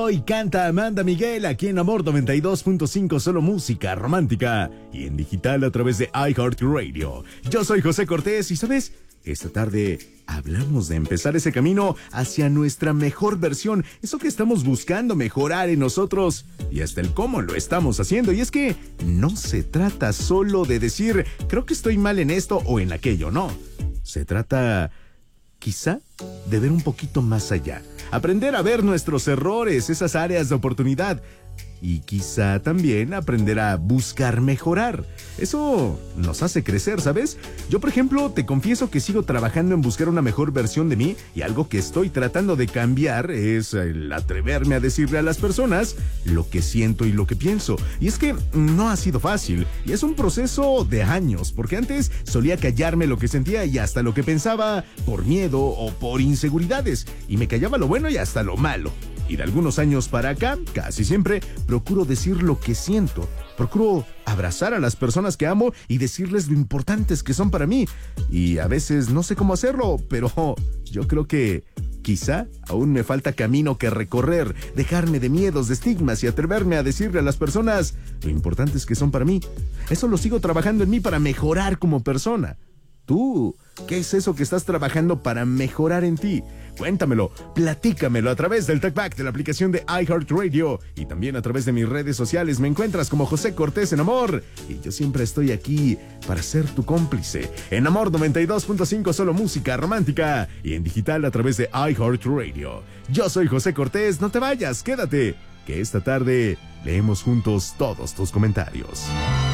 Hoy canta Amanda Miguel aquí en Amor 92.5, solo música romántica y en digital a través de iHeartRadio. Yo soy José Cortés y ¿sabes? Esta tarde hablamos de empezar ese camino hacia nuestra mejor versión, eso que estamos buscando mejorar en nosotros y hasta el cómo lo estamos haciendo. Y es que no se trata solo de decir, creo que estoy mal en esto o en aquello, no. Se trata, quizá, de ver un poquito más allá. Aprender a ver nuestros errores, esas áreas de oportunidad. Y quizá también aprender a buscar mejorar. Eso nos hace crecer, ¿sabes? Yo, por ejemplo, te confieso que sigo trabajando en buscar una mejor versión de mí y algo que estoy tratando de cambiar es el atreverme a decirle a las personas lo que siento y lo que pienso. Y es que no ha sido fácil y es un proceso de años, porque antes solía callarme lo que sentía y hasta lo que pensaba por miedo o por inseguridades y me callaba lo bueno y hasta lo malo. Y de algunos años para acá, casi siempre, procuro decir lo que siento. Procuro abrazar a las personas que amo y decirles lo importantes que son para mí. Y a veces no sé cómo hacerlo, pero yo creo que quizá aún me falta camino que recorrer, dejarme de miedos, de estigmas y atreverme a decirle a las personas lo importantes que son para mí. Eso lo sigo trabajando en mí para mejorar como persona. ¿Tú qué es eso que estás trabajando para mejorar en ti? Cuéntamelo, platícamelo a través del TalkBack de la aplicación de iHeartRadio y también a través de mis redes sociales. Me encuentras como José Cortés en Amor y yo siempre estoy aquí para ser tu cómplice. En Amor 92.5, solo música romántica y en digital a través de iHeartRadio. Yo soy José Cortés, no te vayas, quédate, que esta tarde leemos juntos todos tus comentarios.